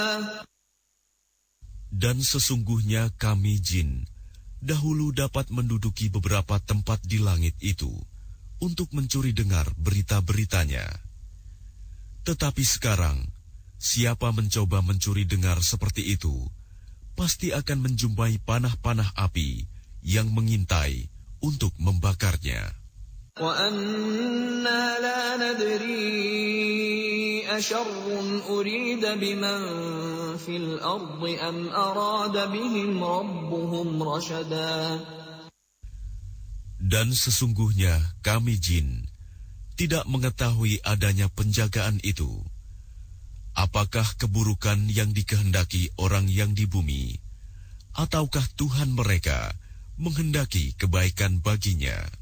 Dan sesungguhnya kami jin dahulu dapat menduduki beberapa tempat di langit itu untuk mencuri dengar berita-beritanya. Tetapi sekarang, siapa mencoba mencuri dengar seperti itu, pasti akan menjumpai panah-panah api yang mengintai untuk membakarnya. وَأَنَّا لَا نَدْرِي أَشَرٌّ أُرِيدَ بِمَنْ فِي الْأَرْضِ أَمْ أَرَادَ بِهِمْ رَبُّهُمْ رَشَدًا. Dan sesungguhnya kami jin tidak mengetahui adanya penjagaan itu. Apakah keburukan yang dikehendaki orang yang di bumi, ataukah Tuhan mereka menghendaki kebaikan baginya?